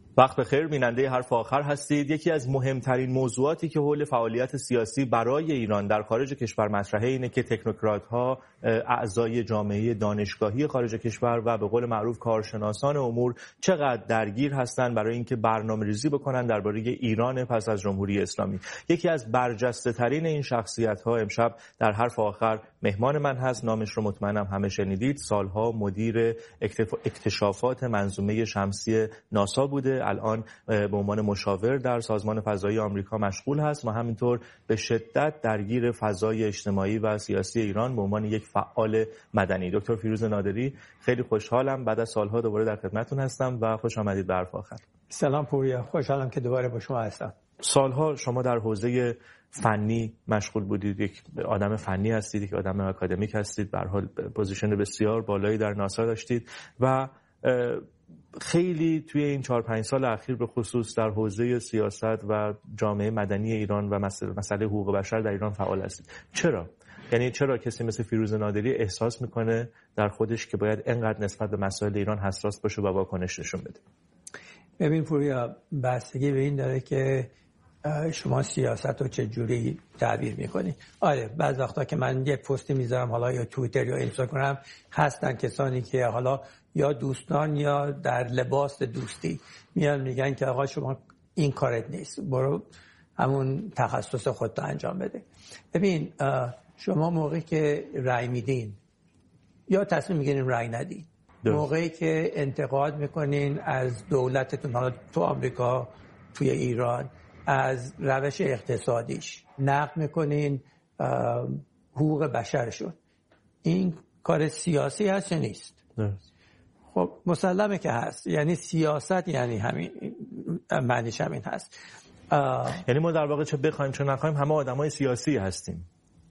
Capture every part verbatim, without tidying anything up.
وقت بخیر، بیننده حرف آخر هستید. یکی از مهمترین موضوعاتی که حول فعالیت سیاسی برای ایران در خارج کشور مطرحه اینه که تکنوکرات‌ها، اعضای جامعه دانشگاهی خارج کشور و به قول معروف کارشناسان امور چقدر درگیر هستند برای اینکه برنامه‌ریزی بکنن درباره ایران پس از جمهوری اسلامی. یکی از برجسته‌ترین این شخصیت‌ها امشب در حرف آخر مهمان من هست. نامش رو مطمئنم همه شنیدید. سالها مدیر اکتشافات منظومه شمسی ناسا بوده، الان به عنوان مشاور در سازمان فضایی آمریکا مشغول هست و همینطور به شدت درگیر فضای اجتماعی و سیاسی ایران به عنوان یک فعال مدنی. دکتر فیروز نادری، خیلی خوشحالم بعد از سالها دوباره در خدمتتون هستم و خوش آمدید به حرف آخر. سلام پوریا، خوشحالم که دوباره با شما هستم. سالها شما در حوزه فنی مشغول بودید، یک آدم فنی هستید، یک آدم اکادمیک هستید، به هر حال پوزیشن بسیار بالایی در ناسا داشتید و خیلی توی این چهار پنج سال اخیر به خصوص در حوزه سیاست و جامعه مدنی ایران و مسئله, مسئله حقوق بشر در ایران فعال هستید. چرا؟ یعنی چرا کسی مثل فیروز نادری احساس میکنه در خودش که باید انقدر نسبت به مسائل ایران حساس باشه و واکنش نشون بده؟ ببین پوریا، بستگی به این داره که شما سیاست رو چه جوری تعبیر میکنی. آره بعض وقتا که من یک پستی میذارم، حالا یا توییتر یا اینستاگرام، هستن کسانی که حالا یا دوستان یا در لباس دوستی میان میگن که آقا شما این کارت نیست، برو همون تخصص خودت انجام بده. ببین شما موقعی که رأی میدین یا تصمیم میگیرین رأی ندین، موقعی که انتقاد میکنین از دولتتون، حالا تو آمریکا، توی ایران، از روش اقتصادیش، نقد میکنین حقوق بشرشون، این کار سیاسی هست یا نیست؟ درست. خب مسلمه که هست. یعنی سیاست یعنی همین، معنیش همین هست. یعنی ما در واقع چه بخوایم چه نخوایم همه آدمای سیاسی هستیم.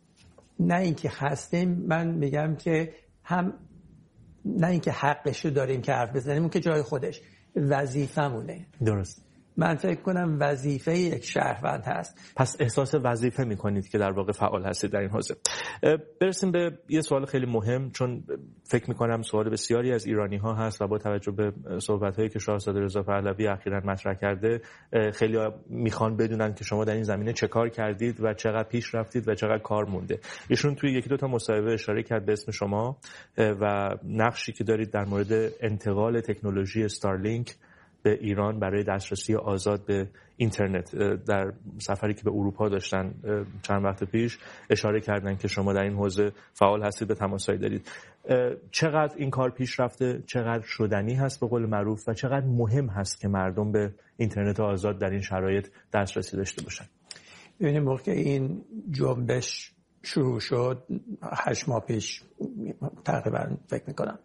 نه اینکه هستیم، من میگم که هم نه اینکه حقشو داریم که حرف بزنیم، اون که جای خودش، وظیفه‌مونه. درست. من فکر کنم وظیفه یک شهروند هست. پس احساس وظیفه میکنید که در واقع فعال هستید در این حوزه. برسیم به یه سوال خیلی مهم، چون فکر میکنم سوال بسیاری از ایرانی ها هست و با توجه به صحبت هایی که شاهزاده رضا پهلوی اخیراً مطرح کرده، خیلی میخوان بدونن که شما در این زمینه چه کار کردید و چقدر پیش رفتید و چقدر کار مونده. ایشون توی یکی دو تا مصاحبه اشاره کرد به اسم شما و نقشی که دارید در مورد انتقال تکنولوژی استارلینک به ایران برای دسترسی آزاد به اینترنت. در سفری که به اروپا داشتن چند وقت پیش اشاره کردن که شما در این حوزه فعال هستید، به تماسایی دارید. چقدر این کار پیش رفته، چقدر شدنی هست به قول معروف و چقدر مهم هست که مردم به اینترنت آزاد در این شرایط دسترسی داشته باشن؟ ببینید موقع که این جنبش شروع شد هشت ماه پیش تقریبا فکر میکنم،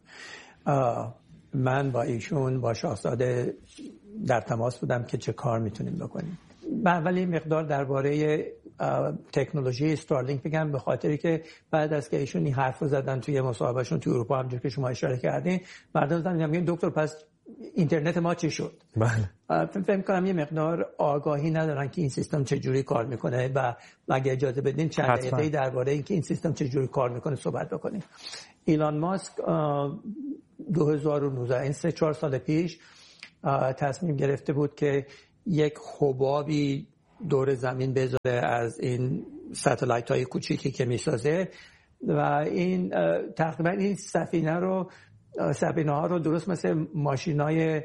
من با ایشون با شاهزاده در تماس بودم که چه کار میتونیم بکنیم. من ولی مقدار درباره تکنولوژی استارلینک بگم، به خاطری که بعد از که ایشون این حرفو زدن توی مصاحبهشون توی اروپا، همونجوری که شما اشاره کردین، مردم زدن میگن دکتر پس اینترنت ما چی شد؟ بله. فکر می‌کنم یه مقدار آگاهی ندارن که این سیستم چه جوری کار میکنه و اگه اجازه بدین چند دقیقه درباره اینکه این سیستم چه جوری کار میکنه صحبت بکنیم. ایلان ماسک دو هزار و نوزده، این سه چهار سال پیش تصمیم گرفته بود که یک حبابی دور زمین بذاره از این ساتلایت های کوچیکی که میسازه و این تقریبا این سفینه رو سفینه ها رو درست مثل ماشینای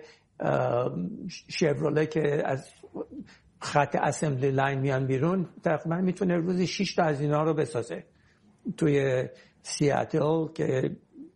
شیوروله که از خط اسمبلی لاین میان بیرون، تقریبا میتونه روزی شش تا از اینا رو بسازه توی سیاتل که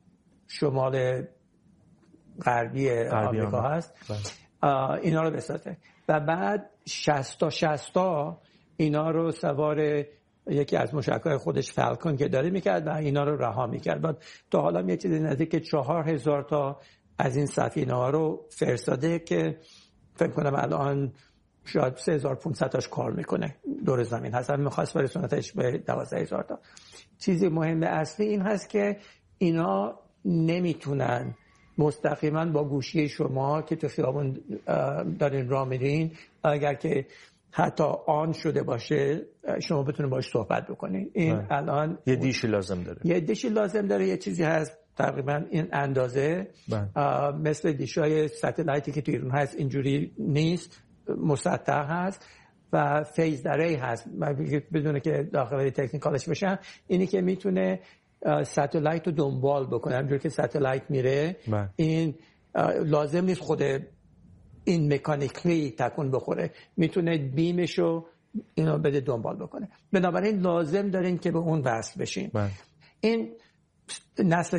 شمال غربی آمریکا هست. اینا رو بسازه و بعد شصت تا شصت تا اینا رو سوار یکی از موشک‌های خودش فالکون که داره میکرد و اینا رو رها میکرد. بعد تا حالا یه چیزی نزدیک چهار هزار تا از این سفینه ها رو فرستاده که فکر کنم الان شاید سه هزار و پانصد تاش کار میکنه دور زمین. حسن میخواست برسونتش به دوازده هزار تا. چیزی مهم اصلی این هست که اینا نمیتونن مستقیما با گوشی شما که تو خیابون دارین راه میرین، اگر که حتی آن شده باشه، شما بتونید باهاش صحبت بکنید. این الان یه دیشی لازم داره. یه دیشی لازم داره. یه چیزی هست تقریبا این اندازه مثل دیشای ستلایتی که تو ایران هست اینجوری نیست، مسطح هست و فیز اری هست. بدونه که داخل تکنیکالش بشم، اینی که میتونه ستلایت رو دنبال بکنه. همونجوری که ستلایت میره بله. این لازم نیست خود این مکانیکلی تکون بخوره، میتونه بیمش رو اینو بده دنبال بکنه. بنابراین لازم دارین که به اون وصل بشین بله. این نسل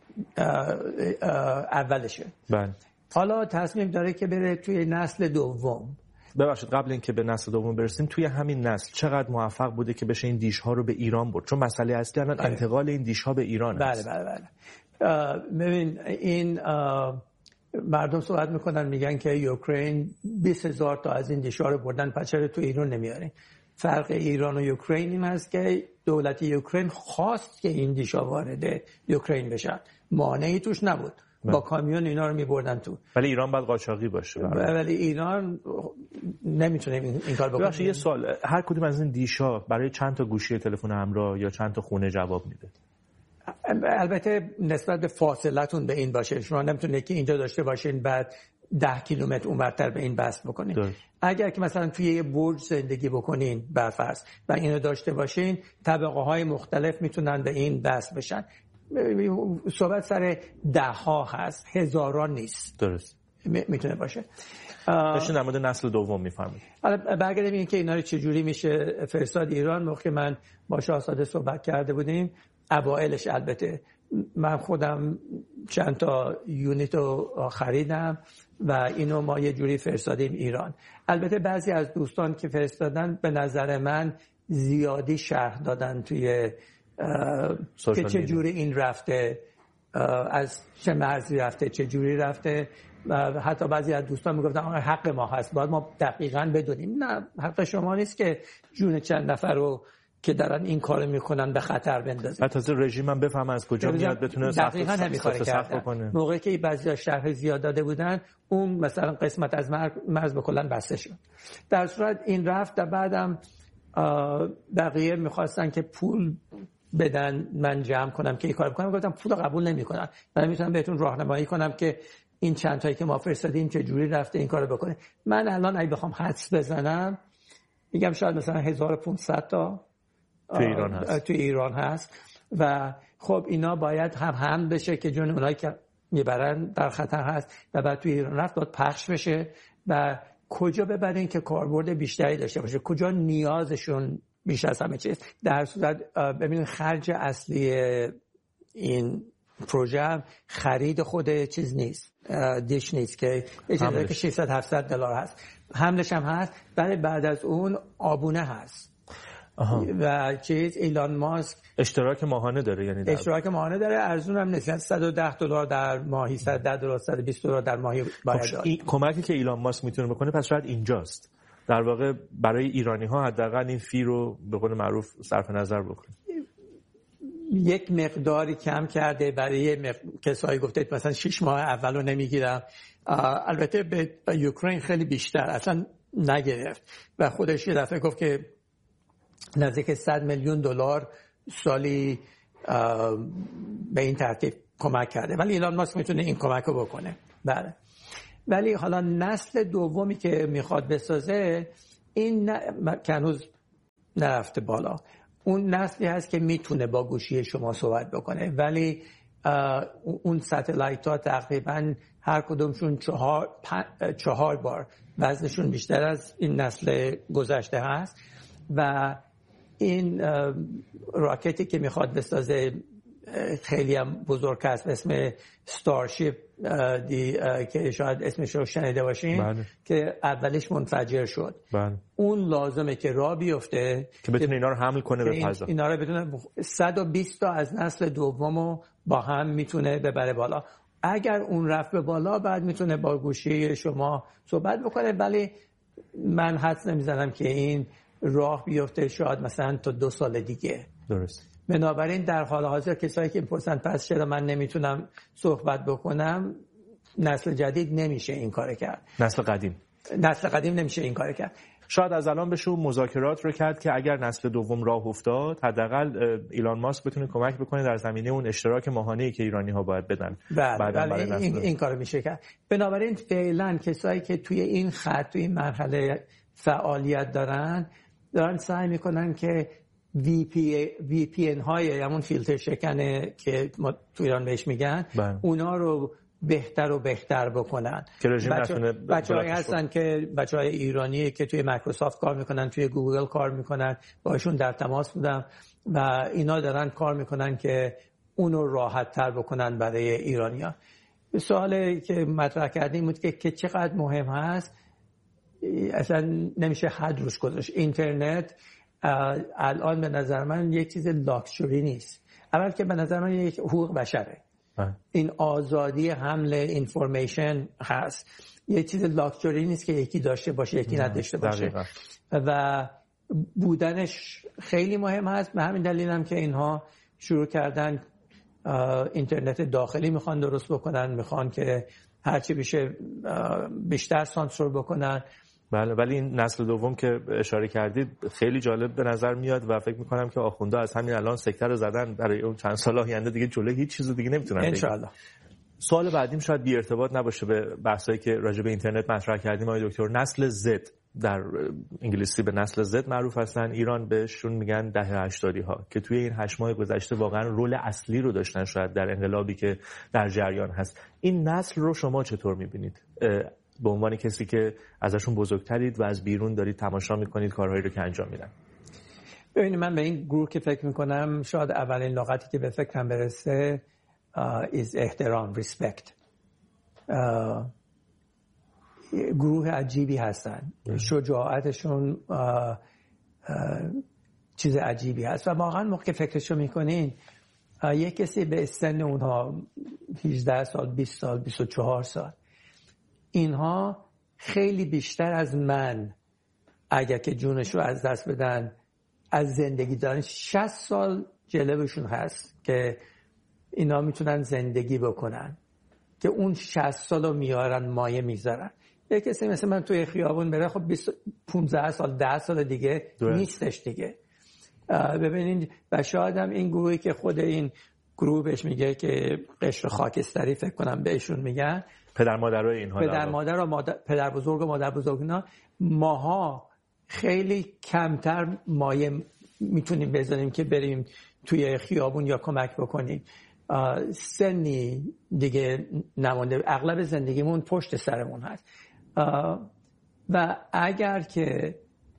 اولشه بله. حالا تصمیم داره که بره توی نسل دوم. ببخشید قبل اینکه به نسل دوم برسیم، توی همین نسل چقدر موفق بوده که بشه این دیش ها رو به ایران برد؟ چون مسئله اصلی الان انتقال این دیش ها به ایران بله است. بله بله ببین این مردم صحبت میکنن میگن که یوکرین بیست هزار تا از این دیش ها رو بردن، پس چرا تو ایران نمیارین؟ فرق ایران و یوکرین این است که دولت یوکرین خواست که این دیش ها وارد یوکرین بشن، مانعی توش نبود. با کامیون اینا رو میبردن تو. ولی ایران باید قاچاقی باشه. ولی ایران نمیتونه این کار بکنه. باشه. یه سوال، هر کدوم از این دیشا برای چند تا گوشی تلفن همراه یا چند تا خونه جواب میده؟ البته نسبت به فاصلتون به این باشه. شما نمیتونه که اینجا داشته باشین بعد ده کیلومتر اونورتر به این بس بکنین. دار. اگر که مثلا توی یه برج زندگی بکنین برفرض و اینو داشته باشین، طبقه های مختلف میتونن به این بس بشن. صحبت سر ده ها هست، هزاران نیست. درست میتونه باشه. داشتین در مورد نسل دوم میفرمایید. حالا برگردیم این که اینا رو چجوری میشه فرستاد ایران. موقع من با شاهزاده صحبت کرده بودیم، اوایلش البته من خودم چند تا یونیت رو خریدم و اینو ما یه جوری فرستادیم ایران. البته بعضی از دوستان که فرستادن به نظر من زیادی شرح دادن توی که چه جوری این رفته، از چه مرزی رفته، چه جوری رفته. و حتی بعضی از دوستان میگفتن حق ما هست، باید ما دقیقاً بدونیم. نه، حق شما نیست که جون چند نفر رو که دارن این کارو میکنن به خطر بندازید. حتی از رژیم هم بفهم از کجا میاد، بتونه دقیقاً همین کارو کنه. موقعی که بعضی از شرح زیاد داده بودن، اون مثلا قسمت از مرز به کلا بسته شد. در صورت این رفت و بعدم بقیه میخواستن که پول بدن من جمع کنم که این کار بکنم. گفتم پول قبول نمیکنم، من میتونم بهتون راهنمایی کنم که این چند تایی که ما فرستادیم چه جوری رفته این کارو بکنه. من الان اگه بخوام حدس بزنم میگم شاید مثلا هزار و پانصد تا تو ایران هست. تو ایران هست و خب اینا باید هم هم بشه که جون اونایی که میبرن در خطر هست و بعد تو ایران رفت باید پخش بشه و کجا ببرین که کاربرد بیشتری داشته باشه، کجا نیازشون بیش از همه چیز. در صورت ببینید خرج اصلی این پروژه خرید خود چیز نیست، دیش نیست که اجازه که ششصد هفتصد دلار هست، حملش هم هست، ولی بعد از اون آبونه هست. آها. و چیز ایلان ماسک اشتراک ماهانه داره، یعنی اشتراک ماهانه داره، ارزون هم نیست، صد و ده دلار در ماهی، صد و ده دلار، صد و بیست دلار در ماهی باید داد. این کمکی که ایلان ماسک میتونه بکنه پس شاید اینجاست. در واقع برای ایرانی ها حداقل این فی رو به قول معروف صرف نظر بکنه. یک مقداری کم کرده برای مق... کسایی گفته مثلا شش ماه اول رو نمیگیرم. البته به یوکرین خیلی بیشتر اصلا نگرفت و خودش یه دفعه گفت که نزدیک صد میلیون دلار سالی به این ترتیب کمک کرده، ولی ایلان ماسک میتونه این کمک رو بکنه. بله. ولی حالا نسل دومی که میخواد بسازه این ن... که هنوز نرفته بالا، اون نسلی هست که میتونه با گوشی شما صحبت بکنه، ولی اون ستلایت ها تقریبا هر کدومشون چهار, چهار بار وزنشون بیشتر از این نسل گذشته هست و این راکتی که میخواد بسازه خیلی هم بزرگ است، اسم ستارشیپ دی که شاید اسمش رو شنیده باشین. بله. که اولش منفجر شد. بله. اون لازمه که راه بیفته که بتونه اینا رو حمل کنه به فضا. اینا رو بتونه صد و بیست تا از نسل دومو با هم میتونه ببره بالا. اگر اون رفت به بالا بعد میتونه با گوشی شما صحبت بکنه، ولی من حدس نمیزنم که این راه بیفته، شاید مثلا تا دو سال دیگه. درست. بنابراین در حال حاضر کسایی که میپرسن پس چرا من نمیتونم صحبت بکنم، نسل جدید نمیشه این کار کرد. نسل قدیم نسل قدیم نمیشه این کار کرد. شاید از الان بشه مذاکرات رو کرد که اگر نسل دوم راه افتاد حداقل ایلان ماسک بتونه کمک بکنه در زمینه اون اشتراک ماهانه‌ای که ایرانی‌ها باید بدن. بله بله این, این کارو میشه کرد. بنابراین فعلا کسایی که توی این خط توی این مرحله فعالیت دارن دارن سعی میکنن که وی پی وی پی ان های همون فیلتر شکنه که ما تو ایران بهش میگن بله. اونا رو بهتر و بهتر بکنن که رژیم نتونه بچه‌هایی هستن که بچه‌های ایرانی که توی مایکروسافت کار میکنن توی گوگل کار میکنن باشون در تماس بودم و اینا دارن کار میکنن که اونو راحت تر بکنن برای ایرانی‌ها. سوالی که مطرح کردیم بود که, که چقدر مهم هست اصلا نمیشه حد روش گذاشت. اینترنت الان به نظر من یک چیز لاکچری نیست. اول که به نظر من یک حقوق بشره. این آزادی حمل اینفورمیشن هست. یک چیز لاکچری نیست که یکی داشته باشه یکی نداشته باشه. و بودنش خیلی مهم هست. به همین دلیل هم که اینها شروع کردن اینترنت داخلی میخوان درست بکنن، میخوان که هرچی بشه بیشتر سانسور بکنن. بله ولی این نسل دوم که اشاره کردید خیلی جالب به نظر میاد و فکر میکنم که آخونده از همین الان سکته رو زدن برای اون چند سال آینده دیگه جلوی هیچ چیز دیگه نمیتونن بگیرن انشالله. سوال بعدیم شاید بی ارتباط نباشه به بحثایی که راجع به اینترنت مطرح کردیم آقای دکتر. نسل زد در انگلیسی به نسل زد معروف هستن، ایران بهشون میگن دهه هشتادی ها که توی این هشت ماه گذشته واقعا رول اصلی رو داشتن شاید در انقلابی که در جریان هست. این نسل رو شما چطور میبینید به عنوان کسی که ازشون بزرگترید و از بیرون دارید تماشا میکنید کارهایی رو که انجام میدن؟ ببینید من به این گروه که فکر میکنم شاید اولین لغتی که به فکرم برسه is احترام، respect. گروه عجیبی هستن. شجاعتشون آه آه چیز عجیبی هست و واقعا موقع که فکرشو میکنین یک کسی به سن اونها هجده سال، بیست سال، بیست و چهار سال، اینها خیلی بیشتر از من اگر که جونشو از دست بدن از زندگی دارن. شصت سال جلوشون هست که اینا میتونن زندگی بکنن که اون شصت سال رو میارن مایه میذارن. یک کسی مثل من توی خیابون بره خب پانزده سال ده سال دیگه دوست. نیستش دیگه. ببینید و شاید هم این گروهی که خود این گروه بهش میگه که قشر خاکستری فکر کنم بهشون میگن پدر مادرای اینها، پدر مادر و مادر، پدر بزرگ و مادر بزرگ اینا، ماها خیلی کمتر مایه میتونیم بذاریم که بریم توی خیابون یا کمک بکنیم. سنی دیگه نمونده، اغلب زندگیمون پشت سرمون هست و اگر که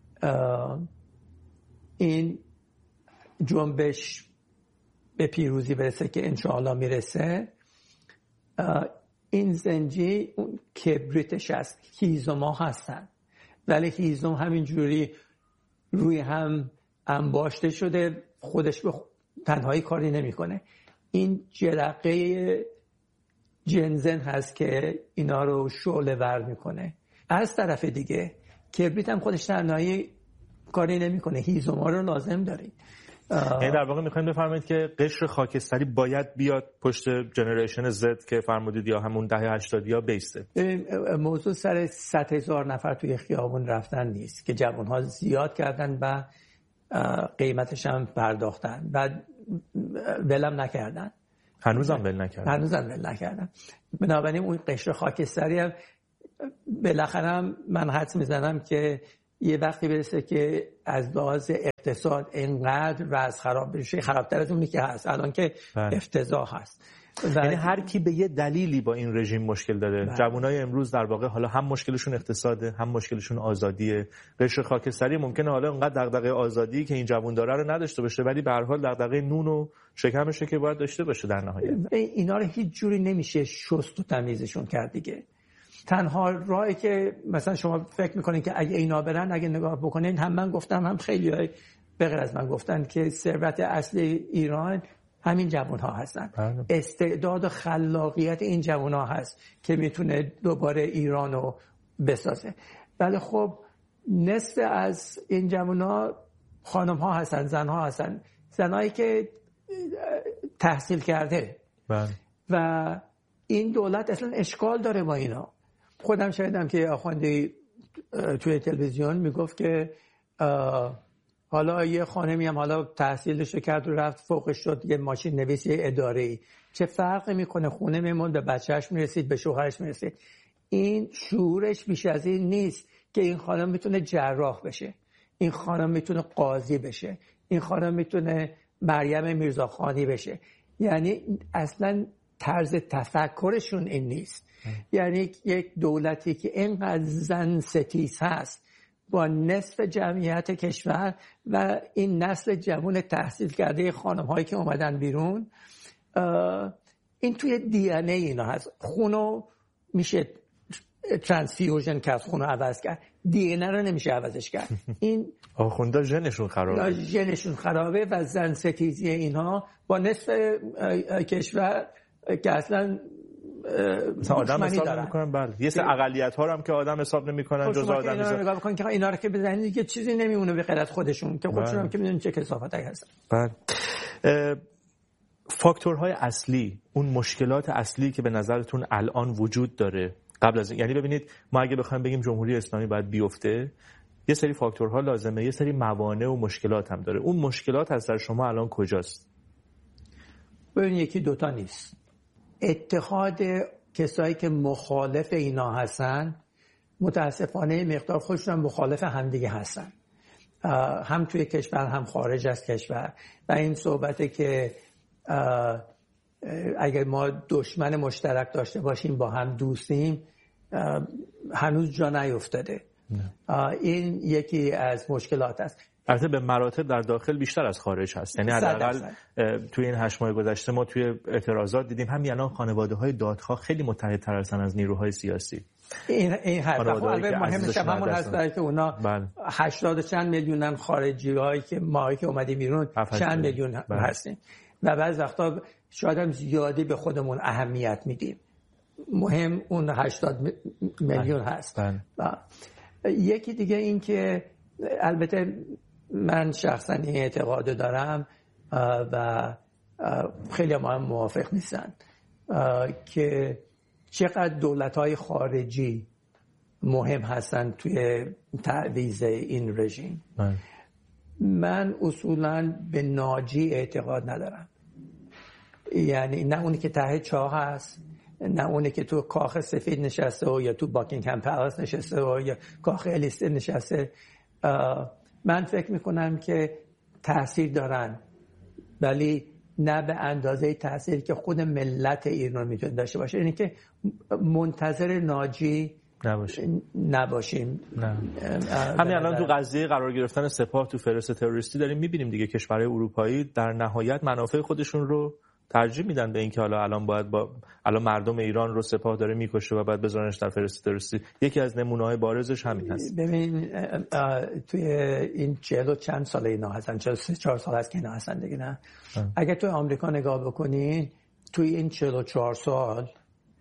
این جنبش به پیروزی برسه که انشاءالله میرسه، این زنجی اون کبریتش هست. هیزم ها هستن ولی هیزم همینجوری روی هم انباشته شده، خودش به تنهایی کاری نمیکنه. این جرقه جنزن هست که اینا رو شعله ور میکنه. از طرف دیگه کبریت هم خودش تنهایی کاری نمیکنه، هیزم ها رو لازم دارید. یعنی در واقع میخوایم بفرمایید که قشر خاکستری باید بیاد پشت جنریشن زد که فرمودید یا همون دهه هشتادی ها بیسته. موضوع سر صد هزار نفر توی خیابون رفتن نیست که جوانها زیاد کردن و قیمتش هم پرداختن و ولم نکردن. هنوزم ول نکردن. هنوزم ول نکردن. بنابراین اون قشر خاکستری هم بالاخره من حدس میزنم که یه وقتی برسه که از لحاظ اقتصاد اینقدر وضع خراب بشه، خرابتر از اونی که هست الان که افتضاح هست. یعنی هر کی به یه دلیلی با این رژیم مشکل داره. جوانای امروز در واقع حالا هم مشکلشون اقتصاده، هم مشکلشون آزادیه. قشر خاکستری ممکنه حالا اونقدر دغدغه آزادی که این جوان داره رو نداشته باشه ولی به هر حال دغدغه نون و شکمشه که باید داشته باشه در نهایت. اینا رو هیچ جوری نمیشه شست و تمیزشون کرد دیگه. تنها راهی که مثلا شما فکر میکنین که اگه اینا برن، اگه نگاه بکنین، هم من گفتم هم خیلی های بغیر از من گفتن که ثروت اصلی ایران همین جوان ها هستن. استعداد و خلاقیت این جوان ها هست که میتونه دوباره ایران رو بسازه. ولی خب نصف از این جوان ها خانم ها هستن، زن ها هستن، زنایی که تحصیل کرده. بله. و این دولت اصلا اشکال داره با اینا. خودم شاهدم که آخوندی توی تلویزیون میگفت که حالا یه خانمی هم حالا تحصیلش کرد و رفت فوقش شد یه ماشین نویسی اداره‌ای، چه فرقی میکنه، خونه میموند، به بچهش میرسید، به شوهرش میرسید. این شعورش بیش از این نیست که این خانم میتونه جراح بشه، این خانم میتونه قاضی بشه، این خانم میتونه مریم میرزاخانی بشه. یعنی اصلا طرز تفکرشون این نیست. یعنی یک دولتی که اینقدر زن ستیز هست با نصف جمعیت کشور و این نسل جوان تحصیل کرده خانم هایی که اومدن بیرون، این توی دی ان ای اینا هست. خونو میشه ترانسفیوژن کرد، خونو عوض کرد، دی ان ای رو نمیشه عوضش کرد. این آخوندا ژنشون خرابه، ژنشون خرابه و زن ستیزی اینها با نصف کشور که اصلا مثلا آدم حساب نمی‌کنن. بله یه سری اقلیت‌ها رو هم که آدم حساب نمی‌کنن جزء آدم اینا رو نگاه بکنن که اینا رو که بزنید دیگه چیزی نمیمونه به غیر از خودشون که خودشون هم که میدونن چه کثافتایی هستن. بله. فاکتورهای اصلی، اون مشکلات اصلی که به نظرتون الان وجود داره قبل از این، یعنی ببینید ما اگه بخوایم بگیم جمهوری اسلامی باید بیفته، یه سری فاکتورها لازمه، یه سری موانع و مشکلات هم داره. اون مشکلات از نظر شما الان کجاست؟ ببین یکی دوتا نیست. اتحاد کسایی که مخالف اینا هستن متاسفانه مقدار خودشون مخالف همدیگه هستن، هم توی کشور هم خارج از کشور. و این صحبته که اگر ما دشمن مشترک داشته باشیم با هم دوستیم هنوز جا نیفتاده. این یکی از مشکلات است. البته به مراتب در داخل بیشتر از خارج هست. یعنی حداقل توی این هشت ماه گذشته ما توی اعتراضات دیدیم همین الان خانواده‌های دادخواه خیلی متحدتر هستن از نیروهای سیاسی. این این هست. البته مهمش همون هست که اونا هشتاد چند میلیونن خارجی‌هایی که ما که اومدیم بیرون چند میلیون هستیم و بعضی وقتا شاید هم زیادی به خودمون اهمیت میدیم. مهم اون هشتاد میلیون هست. یکی دیگه این که البته من شخصا این اعتقاد دارم و خیلی ما هم موافق نیستن که چقدر دولت‌های خارجی مهم هستن توی تعویض این رژیم. من اصولاً به ناجی اعتقاد ندارم. یعنی نه اونی که ته چاه هست، نه اونی که تو کاخ سفید نشسته و یا تو باکینگهام پالاس نشسته و یا کاخ الیسته نشسته. من فکر میکنم که تاثیر دارن ولی نه به اندازه تاثیر که خود ملت ایران میتونه داشته باشه. یعنی که منتظر ناجی نباشیم نباشیم. نه. همین الان تو قضیه قرار گرفتن سپاه تو فهرست تروریستی داریم میبینیم دیگه کشورهای اروپایی در نهایت منافع خودشون رو ترجیح میدن به اینکه حالا الان باید با الان مردم ایران رو سپاه داره میکشه و بعد بذارنش در فهرست تروریستی. یکی از نمونه‌های بارزش همین هست. ببین توی این چهل و چند سال اینا هستن، چهل و سه چهار سال هست که اینا هستن دیگه. نه اگه توی آمریکا نگاه بکنین توی این چهل و چهار سال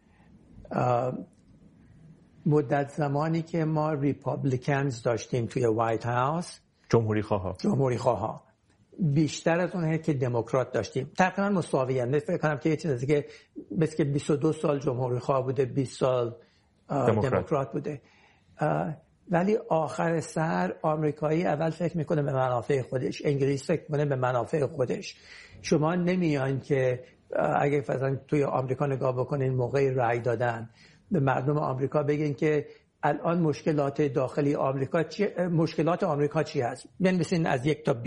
مدت زمانی که ما ریپابلیکنز داشتیم توی وایت هاوس، جمهوری خواها جمهوری خواها بیشتر از اونه که دموکرات داشتیم. تقریبا مساویانه. فکر کنم که یه چیزی که بس که بیست و دو سال جمهوری خواه بوده، بیست سال دموکرات, دموکرات بوده. ولی آخر سر آمریکایی اول فکر میکنه به منافع خودش، انگلیس فکر میکنه به منافع خودش. شما نمیان که اگه مثلا توی آمریکا نگاه بکنین موقع رأی دادن به مردم آمریکا بگین که الان مشکلات داخلی آمریکا چی، مشکلات آمریکا چی هست؟ بنویسین از یک تا